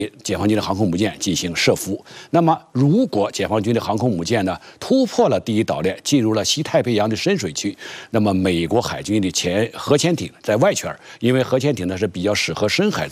解放军的航空母舰进行射伏。那么，如果解放军的航空母舰呢突破了第一岛链，进入了西太平洋的深水区，那么美国海军的核潜艇在外圈，因为核潜艇呢是比较适合深海。